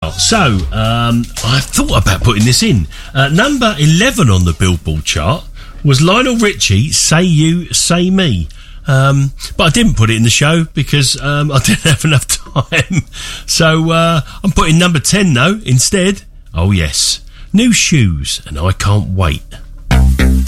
Now, so, I thought about putting this in. Number 11 on the Billboard chart was Lionel Richie, Say You, Say Me. But I didn't put it in the show because I didn't have enough time. So I'm putting number 10, though, instead. Oh, yes. New Shoes, and I Can't Wait.